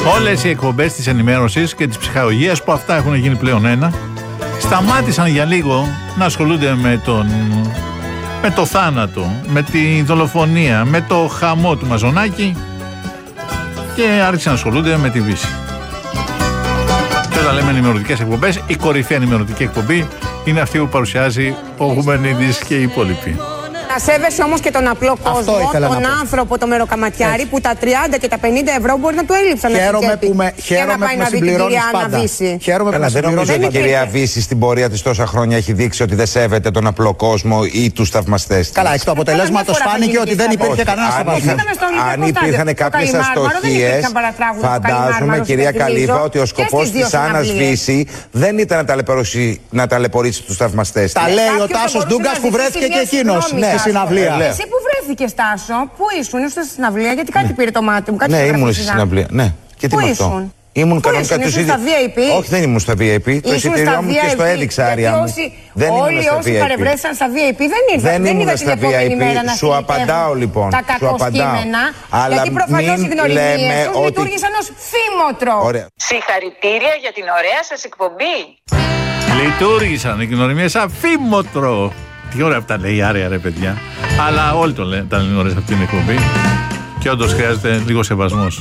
Όλες οι εκπομπές της ενημέρωσης και της ψυχαγωγίας, που αυτά έχουν γίνει πλέον ένα, σταμάτησαν για λίγο να ασχολούνται με το θάνατο, με τη δολοφονία, με το χαμό του Μαζονάκη και άρχισαν να ασχολούνται με τη Δύση. Και όταν λέμε ενημερωτικές εκπομπές, η κορυφαία ενημερωτική εκπομπή είναι αυτή που παρουσιάζει ο Γουμενίδης και οι υπόλοιποι. Να σέβεσαι όμως και τον απλό κόσμο, τον άνθρωπο, το μεροκαματιάρη, που τα 30 και τα 50 ευρώ μπορεί να του έλειψαν. Χαίρομαι που με συμπληρώνεις πάντα. Καλά, δεν νομίζω ότι η κυρία Βύση στην πορεία της τόσα χρόνια έχει δείξει ότι δεν σέβεται τον απλό κόσμο ή τους θαυμαστές της. Καλά, εκ του αποτελέσματος φάνηκε ότι δεν υπήρχε κανένας θαυμαστής. Αν υπήρχαν κάποιες αστοχίες, φαντάζομαι, κυρία Καλύβα, ότι ο σκοπός της Άννας Βύση δεν ήταν να ταλαιπωρήσει τους θαυμαστές της. Τα λέει ο Τάσος Ντούγκας που βρέθηκε και εκείνος στη συναυλία. Εσύ που βρέθηκες, Τάσο, πού ήσουν στη συναυλία, γιατί κάτι πήρε το μάτι μου, κάτι ναι, ήμουν στη συναυλία. Ναι, και τι με αυτό. Ήμουν κανονικά του ήσουν στα VIP. Όχι, δεν ήμουν στα VIP. Το εισιτήριό μου και στο έδειξα, Άρια μου. Όλοι όσοι παρευρέθησαν στα VIP δεν ήρθαν την επόμενη μέρα να σου απαντάω λοιπόν. Τα κακοσκήμενα. Γιατί προφανώς οι γνωριμίες τους λειτουργήσαν ως φήμοτρο. Συγχαρητήρια για την ωραία σας εκπομπή. Λειτουργήσαν οι γνωριμίες σαν φήμοτρο. Τι ωραία αυτά λέει η Άρια, ρε παιδιά. Αλλά όλοι τα λένε ωραίες αυτή την εκπομπή. Και όντως χρειάζεται λίγο σεβασμός.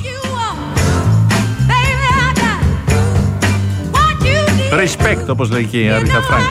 Respect, όπως λέει και η Αρίθα Φρανκ.